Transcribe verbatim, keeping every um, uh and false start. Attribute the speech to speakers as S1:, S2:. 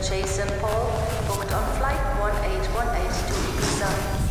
S1: Jason Paul, booked on flight one eight one eight to Ibiza.